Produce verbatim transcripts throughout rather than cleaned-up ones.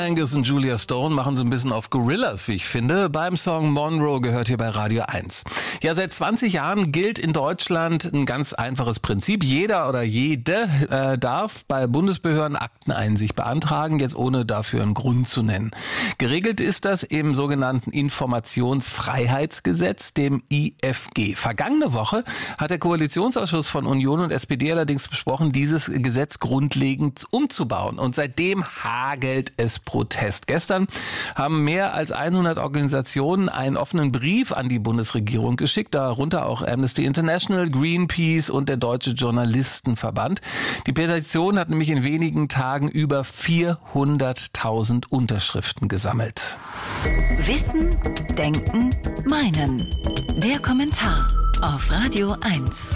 Angus und Julia Stone machen so ein bisschen auf Gorillas, wie ich finde. Beim Song Monroe gehört hier bei Radio eins. Ja, seit zwanzig Jahren gilt in Deutschland ein ganz einfaches Prinzip. Jeder oder jede äh, darf bei Bundesbehörden Akteneinsicht beantragen, jetzt ohne dafür einen Grund zu nennen. Geregelt ist das im sogenannten Informationsfreiheitsgesetz, dem I F G. Vergangene Woche hat der Koalitionsausschuss von Union und S P D allerdings besprochen, dieses Gesetz grundlegend umzubauen. Und seitdem hagelt es Protest. Gestern haben mehr als hundert Organisationen einen offenen Brief an die Bundesregierung geschickt, darunter auch Amnesty International, Greenpeace und der Deutsche Journalistenverband. Die Petition hat nämlich in wenigen Tagen über vierhunderttausend Unterschriften gesammelt. Wissen, Denken, Meinen. Der Kommentar auf Radio eins.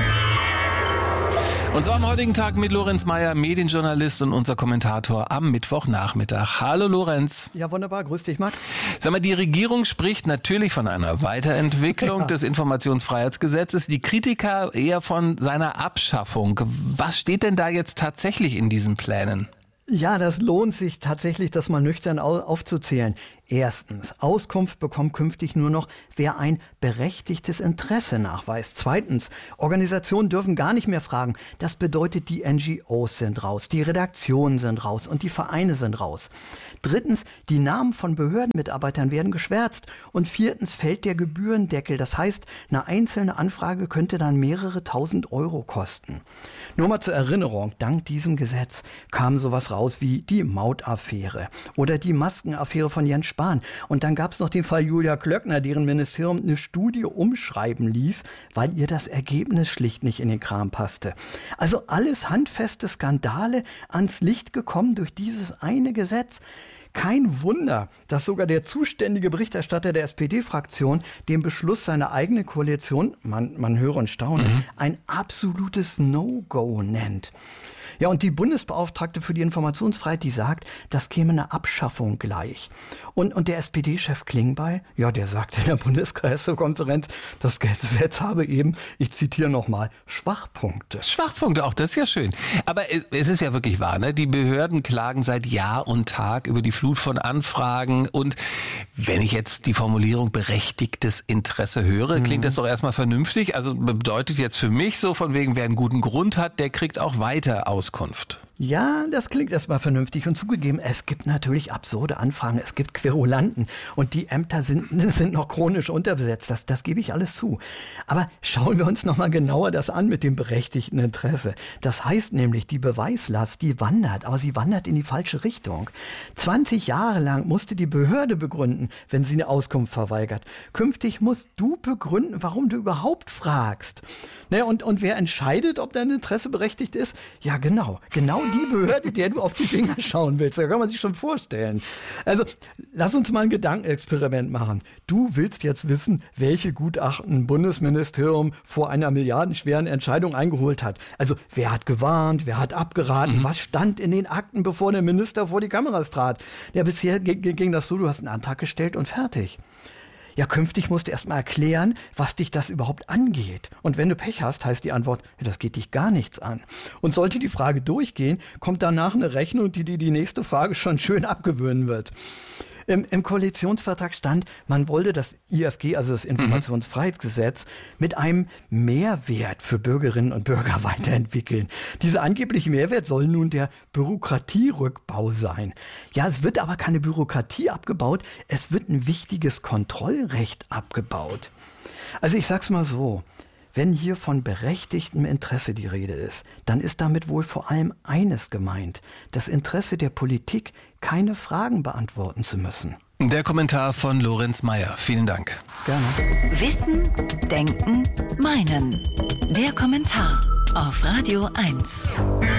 Und zwar am heutigen Tag mit Lorenz Meyer, Medienjournalist und unser Kommentator am Mittwochnachmittag. Hallo Lorenz. Ja, wunderbar. Grüß dich, Max. Sag mal, die Regierung spricht natürlich von einer Weiterentwicklung ja. des Informationsfreiheitsgesetzes. Die Kritiker eher von seiner Abschaffung. Was steht denn da jetzt tatsächlich in diesen Plänen? Ja, das lohnt sich tatsächlich, das mal nüchtern aufzuzählen. Erstens, Auskunft bekommt künftig nur noch, wer ein berechtigtes Interesse nachweist. Zweitens, Organisationen dürfen gar nicht mehr fragen. Das bedeutet, die N G Os sind raus, die Redaktionen sind raus und die Vereine sind raus. Drittens, die Namen von Behördenmitarbeitern werden geschwärzt. Und viertens fällt der Gebührendeckel. Das heißt, eine einzelne Anfrage könnte dann mehrere tausend Euro kosten. Nur mal zur Erinnerung, dank diesem Gesetz kam sowas raus wie die Mautaffäre oder die Maskenaffäre von Jens Spahn. Und dann gab es noch den Fall Julia Klöckner, deren Ministerium eine Studie umschreiben ließ, weil ihr das Ergebnis schlicht nicht in den Kram passte. Also alles handfeste Skandale ans Licht gekommen durch dieses eine Gesetz. Kein Wunder, dass sogar der zuständige Berichterstatter der S P D-Fraktion den Beschluss seiner eigenen Koalition, man, man höre und staune, mhm. ein absolutes No-Go nennt. Ja, und die Bundesbeauftragte für die Informationsfreiheit, die sagt, das käme eine Abschaffung gleich. Und, und der S P D-Chef Klingbeil, ja, der sagt in der Bundespressekonferenz, das Gesetz habe eben, ich zitiere nochmal, Schwachpunkte. Schwachpunkte, auch das ist ja schön. Aber es ist ja wirklich wahr, ne? Die Behörden klagen seit Jahr und Tag über die Flut von Anfragen. Und wenn ich jetzt die Formulierung berechtigtes Interesse höre, mhm. klingt das doch erstmal vernünftig. Also bedeutet jetzt für mich so von wegen, wer einen guten Grund hat, der kriegt auch weiter Auskunft. Ja, das klingt erstmal vernünftig und zugegeben, es gibt natürlich absurde Anfragen, es gibt Querulanten und die Ämter sind, sind noch chronisch unterbesetzt, das, das gebe ich alles zu. Aber schauen wir uns nochmal genauer das an mit dem berechtigten Interesse. Das heißt nämlich, die Beweislast, die wandert, aber sie wandert in die falsche Richtung. zwanzig Jahre lang musste die Behörde begründen, wenn sie eine Auskunft verweigert. Künftig musst du begründen, warum du überhaupt fragst. Ne, und, und wer entscheidet, ob dein Interesse berechtigt ist? Ja, genau, genau die Behörde, der du auf die Finger schauen willst. Da kann man sich schon vorstellen. Also, lass uns mal ein Gedankenexperiment machen. Du willst jetzt wissen, welche Gutachten ein Bundesministerium vor einer milliardenschweren Entscheidung eingeholt hat. Also, wer hat gewarnt, wer hat abgeraten, mhm. was stand in den Akten, bevor der Minister vor die Kameras trat? Ja, bisher g- ging das so, du hast einen Antrag gestellt und fertig. Ja, künftig musst du erst mal erklären, was dich das überhaupt angeht. Und wenn du Pech hast, heißt die Antwort, ja, das geht dich gar nichts an. Und sollte die Frage durchgehen, kommt danach eine Rechnung, die dir die nächste Frage schon schön abgewöhnen wird. Im, Im Koalitionsvertrag stand, man wollte das I F G, also das Informationsfreiheitsgesetz, mit einem Mehrwert für Bürgerinnen und Bürger weiterentwickeln. Dieser angebliche Mehrwert soll nun der Bürokratierückbau sein. Ja, es wird aber keine Bürokratie abgebaut, es wird ein wichtiges Kontrollrecht abgebaut. Also ich sag's mal so, wenn hier von berechtigtem Interesse die Rede ist, dann ist damit wohl vor allem eines gemeint: das Interesse der Politik, keine Fragen beantworten zu müssen. Der Kommentar von Lorenz Meyer. Vielen Dank. Gerne. Wissen, Denken, Meinen. Der Kommentar auf Radio eins.